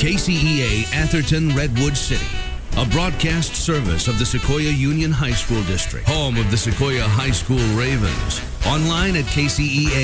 KCEA Atherton Redwood City, a broadcast service of the Sequoia Union High School District, home of the Sequoia High School Ravens. Online at KCEA.